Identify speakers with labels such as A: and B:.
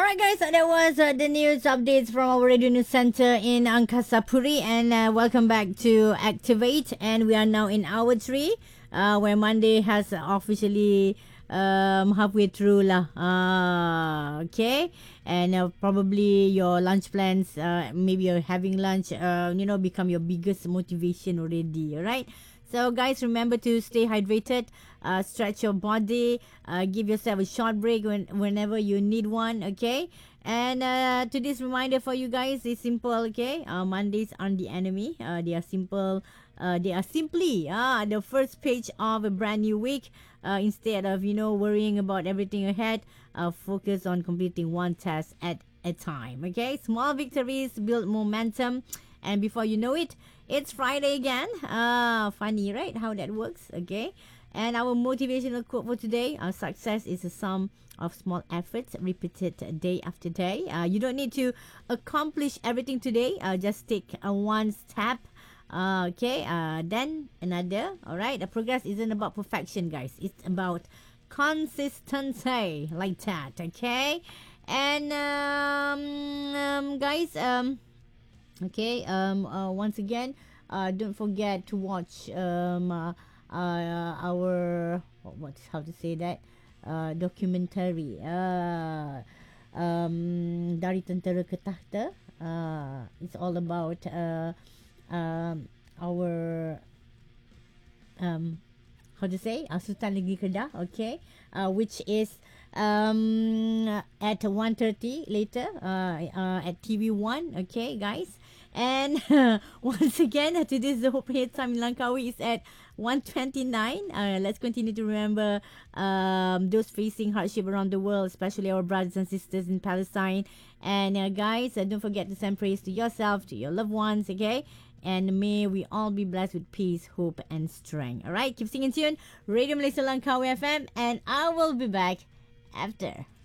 A: Alright guys, so that was the news updates from our Radio News Center in Angkasa Puri, and welcome back to Activate, and we are now in hour 3 where Monday has officially halfway through lah. Okay, and probably your lunch plans, maybe you're having lunch, become your biggest motivation already. Alright, so guys, remember to stay hydrated, stretch your body, give yourself a short break whenever you need one. Okay, and today's reminder for you guys is simple. Okay, Mondays aren't the enemy. They are simple. They are simply the first page of a brand new week. Instead of worrying about everything ahead, focus on completing one task at a time. Okay, small victories build momentum, and before you know it, it's Friday again. Funny, right? How that works. Okay, and our motivational quote for today: "Success is a sum of small efforts repeated day after day." You don't need to accomplish everything today. Just take one step. Then another. All right. The progress isn't about perfection, guys. It's about consistency, like that. Okay. And guys. Okay. Once again, don't forget to watch our what's how to say that documentary. Dari Tentera ke Takhta. It's all about our how to say Sultan Negeri Kedah. Okay, which is at 1:30 later at TV1. Okay, guys. And once again, today's the Hope Head time in Langkawi is at 1:29. Let's continue to remember those facing hardship around the world, especially our brothers and sisters in Palestine. And guys, don't forget to send praise to yourself, to your loved ones, okay? And may we all be blessed with peace, hope, and strength. All right, keep singing tune. Radio Malaysia Langkawi FM, and I will be back after.